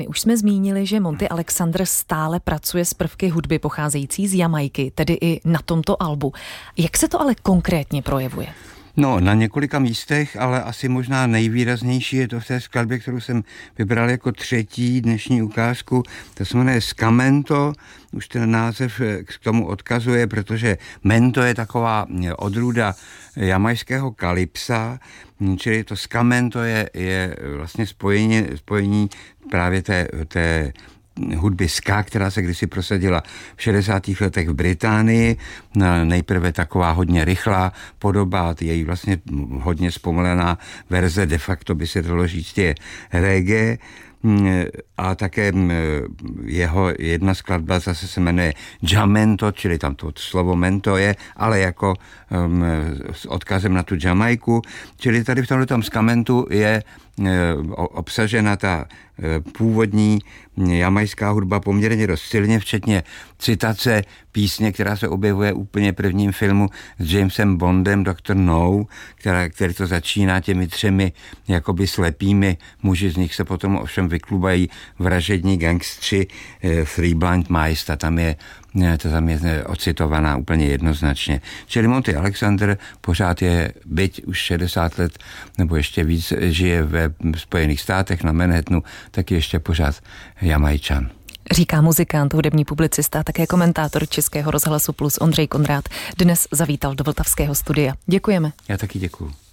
Už jsme zmínili, že Monty Alexander stále pracuje s prvky hudby pocházející z Jamajky, tedy i na tomto albu. Jak se to ale konkrétně projevuje? No, na několika místech, ale asi možná nejvýraznější je to v té skladbě, kterou jsem vybral jako třetí dnešní ukázku. To se jmenuje Scamento, už ten název k tomu odkazuje, protože mento je taková odrůda jamajského kalypsa, čili to scamento je vlastně spojení právě té hudby ska, která se kdysi prosadila v 60. letech v Británii. Nejprve taková hodně rychlá podoba, její vlastně hodně zpomalená verze, de facto by se dalo říct, je reggae. A také jeho jedna skladba zase se jmenuje Jamento, čili tam to slovo mento je, ale jako s odkazem na tu Jamajku. Čili tady v tomto skamentu je obsažena ta původní jamajská hudba poměrně dost silně, včetně citace písně, která se objevuje úplně prvním filmu s Jamesem Bondem, Dr. No, který to začíná těmi 3 jakoby slepými muži, z nich se potom ovšem vyklubají vražední gangstři, Three Blind Mice, tam je ocitovaná úplně jednoznačně. Čili Monty Alexander pořád je, byť už 60 let nebo ještě víc žije ve Spojených státech na Manhattanu, tak je ještě pořád Jamajčan. Říká muzikant, hudební publicista a také komentátor Českého rozhlasu Plus Ondřej Konrád. Dnes zavítal do vltavského studia. Děkujeme. Já taky děkuju.